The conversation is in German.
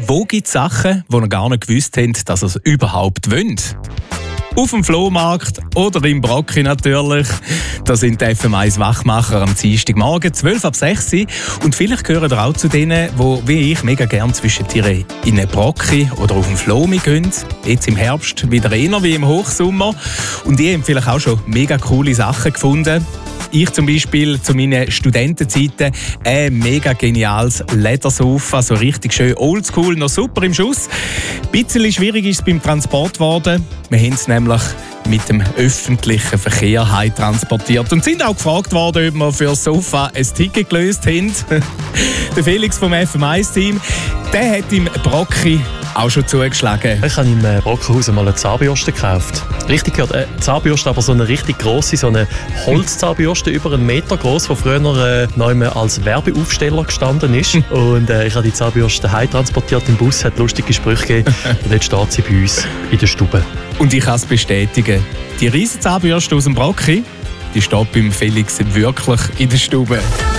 wo gibt es Sachen, die ihr gar nicht gewusst habt, dass ihr es überhaupt wollt? Auf dem Flohmarkt oder im Brocki natürlich. Da sind die FM1 Wachmacher am Dienstagmorgen 12:06 Uhr. Und vielleicht gehören ihr auch zu denen, die wie ich mega gerne zwischen Tieren in einen Brocki oder auf dem Flomi gehen. Jetzt im Herbst wieder eher wie im Hochsommer. Und ihr habt vielleicht auch schon mega coole Sachen gefunden. Ich zum Beispiel zu meinen Studentenzeiten ein mega geniales Ledersofa, so richtig schön oldschool, noch super im Schuss. Ein bisschen schwierig ist es beim Transport geworden. Wir haben es nämlich mit dem öffentlichen Verkehr heim transportiert und sind auch gefragt worden, ob wir für das Sofa ein Ticket gelöst haben. Der Felix vom FM1-Team, der hat im Brocki auch schon zugeschlagen. Ich habe im Brockenhaus mal eine Zahnbürste gekauft. Richtig gehört, eine Zahnbürste, aber so eine richtig grosse, so eine Holzzahnbürste über 1 Meter groß, die früher noch als Werbeaufsteller gestanden ist. Und ich habe die Zahnbürste heim transportiert im Bus, hat lustige Sprüche gegeben. Und jetzt steht sie bei uns in der Stube. Und ich kann es bestätigen, die riesen Zahnbürste aus dem Brocki, die steht beim Felix wirklich in der Stube.